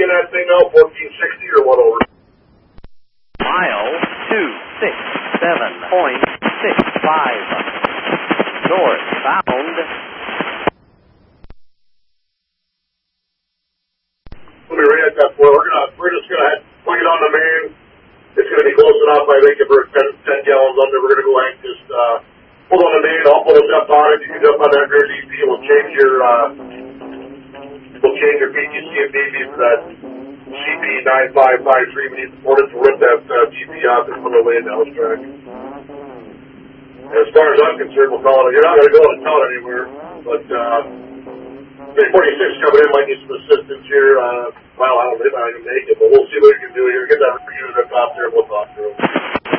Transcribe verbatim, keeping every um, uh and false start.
in that thing now, fourteen sixty or what over? Mile two six seven point six five. Northbound. We'll be right at that point. We're gonna, we're just gonna plug it on the main. It's gonna be close enough. I think if we're ten, ten gallons under, we're gonna go ahead and just uh, pull on the main. I'll pull a jump on it. You can jump on that rear D P. We'll change your uh, we'll change your P T C and D P for that C P nine five five three. We need to port it to rip that uh, D P out and put it away down the track. As far as I'm concerned, we'll call it. You're not gonna go out of town anywhere, but. Uh, three forty-six coming in, might need some assistance here. Uh, well, I don't know if I can make it, but we'll see what we can do here. Get that